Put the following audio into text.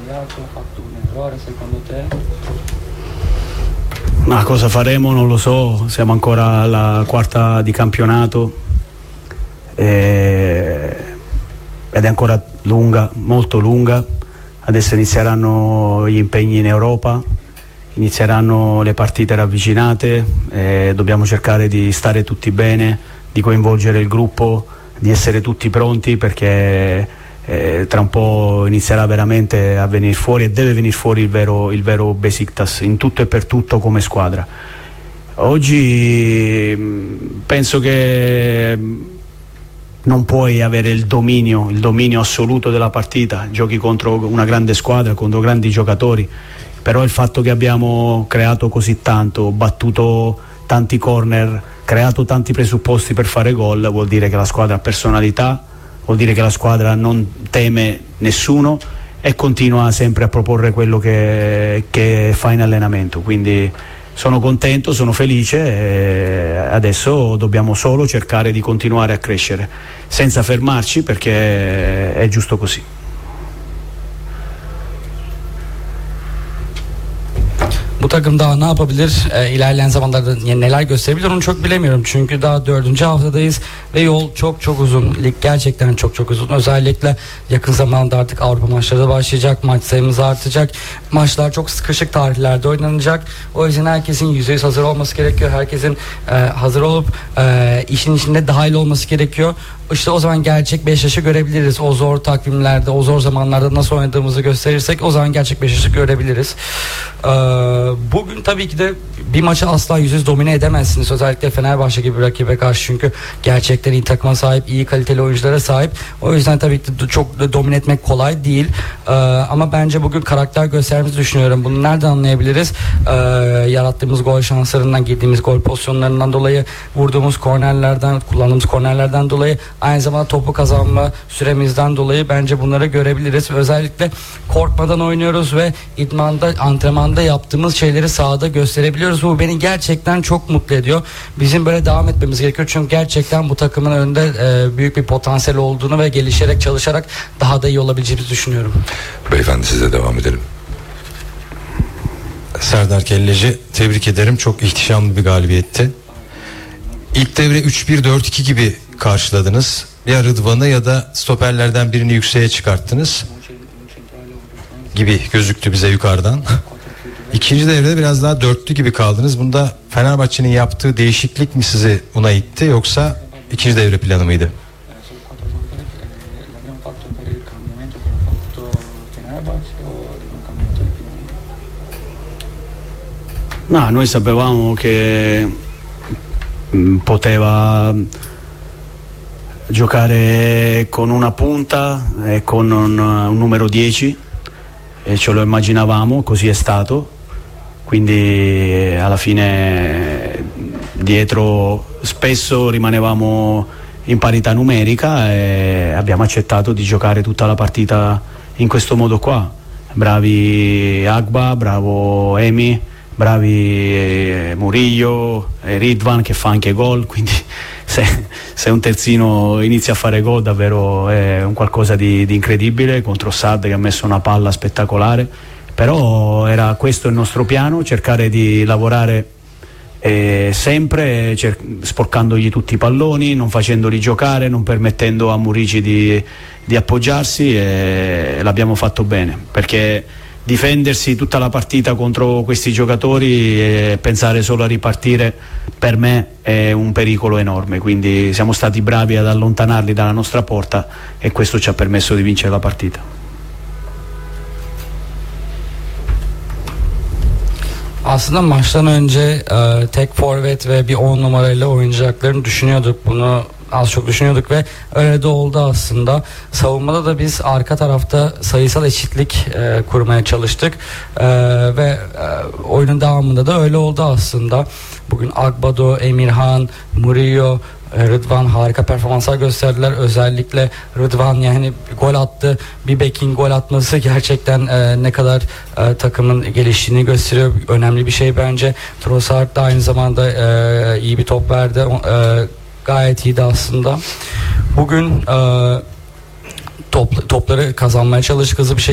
sbagliato, ha fatto un errore secondo te? Ma cosa faremo non lo so, siamo ancora alla quarta di campionato ed è ancora lunga, molto lunga. Adesso inizieranno gli impegni in Europa, inizieranno le partite ravvicinate, dobbiamo cercare di stare tutti bene, di coinvolgere il gruppo, di essere tutti pronti, perché tra un po' inizierà veramente a venire fuori, e deve venire fuori il vero Besiktas in tutto e per tutto come squadra. Oggi penso che non puoi avere il dominio assoluto della partita, giochi contro una grande squadra, contro grandi giocatori, però il fatto che abbiamo creato così tanto, battuto tanti corner, creato tanti presupposti per fare gol, vuol dire che la squadra ha personalità, vuol dire che la squadra non teme nessuno e continua sempre a proporre quello che fa in allenamento. Quindi sono contento, sono felice e adesso dobbiamo solo cercare di continuare a crescere senza fermarci, perché è giusto così. Bu takım daha ne yapabilir? İlerleyen zamanlarda neler gösterebilir onu çok bilemiyorum. Çünkü daha 4. haftadayız ve yol çok uzun. Lig gerçekten çok uzun. Özellikle yakın zamanda artık Avrupa maçları da başlayacak. Maç sayımız artacak. Maçlar çok sıkışık tarihlerde oynanacak. O yüzden herkesin %100 hazır olması gerekiyor. Herkesin hazır olup işin içinde dahil olması gerekiyor. İşte o zaman gerçek Beşiktaş'ı görebiliriz. O zor takvimlerde, o zor zamanlarda nasıl oynadığımızı gösterirsek o zaman gerçek Beşiktaş'ı görebiliriz. Bugün tabii ki de bir maçı asla %100 domine edemezsiniz. Özellikle Fenerbahçe gibi bir rakibe karşı, çünkü gerçekten iyi takıma sahip, iyi kaliteli oyunculara sahip. O yüzden tabii ki de çok domine etmek kolay değil. Ama bence bugün karakter gösterdiğimizi düşünüyorum. Bunu nereden anlayabiliriz? Yarattığımız gol şanslarından, girdiğimiz gol pozisyonlarından dolayı, vurduğumuz kornerlerden, kullandığımız kornerlerden dolayı, aynı zamanda topu kazanma süremizden dolayı bence bunları görebiliriz. Özellikle korkmadan oynuyoruz ve idmanda, antrenmanda yaptığımız şeyleri sahada gösterebiliyoruz. Bu beni gerçekten çok mutlu ediyor. Bizim böyle devam etmemiz gerekiyor. Çünkü gerçekten bu takımın önünde büyük bir potansiyel olduğunu ve gelişerek, çalışarak daha da iyi olabileceğimizi düşünüyorum. Beyefendi, size devam edelim. Serdar Kelleci, tebrik ederim. Çok ihtişamlı bir galibiyetti. İlk devre 3-1-4-2 gibi karşıladınız. Ya Rıdvan'ı ya da stoperlerden birini yükseğe çıkarttınız gibi gözüktü bize yukarıdan. İkinci devrede biraz daha dörtlü gibi kaldınız. Bunda Fenerbahçe'nin yaptığı değişiklik mi sizi buna itti, yoksa ikinci devre planı mıydı? No, noi sapevamo che poteva giocare con una punta e con un numero 10 e ce lo immaginavamo, così è stato. Quindi alla fine dietro spesso rimanevamo in parità numerica e abbiamo accettato di giocare tutta la partita in questo modo qua. Bravi Agba, bravo Emi, bravi Murillo e Ridvan che fa anche gol, quindi se un terzino inizia a fare gol davvero è un qualcosa di incredibile, contro Sad che ha messo una palla spettacolare. Però era questo il nostro piano, cercare di lavorare sempre sporcandogli tutti i palloni, non facendoli giocare, non permettendo a Murici di appoggiarsi, e l'abbiamo fatto bene, perché difendersi tutta la partita contro questi giocatori e pensare solo a ripartire per me è un pericolo enorme. Quindi siamo stati bravi ad allontanarli dalla nostra porta e questo ci ha permesso di vincere la partita. Aslında maçtan önce tek forvet ve bir 10 numarayla oynayacaklarını düşünüyorduk. Bunu az çok düşünüyorduk ve öyle de oldu aslında. Savunmada da biz arka tarafta sayısal eşitlik kurmaya çalıştık ve oyunun devamında da öyle oldu aslında. Bugün Agbado, Emirhan, Murillo, Rıdvan harika performanslar gösterdiler. Özellikle Rıdvan yani gol attı. Bir bekin gol atması gerçekten ne kadar takımın geliştiğini gösteriyor. Önemli bir şey bence. Trossard da aynı zamanda iyi bir top verdi. Gayet iyiydi aslında. Bugün topları kazanmaya çalıştık hızlı bir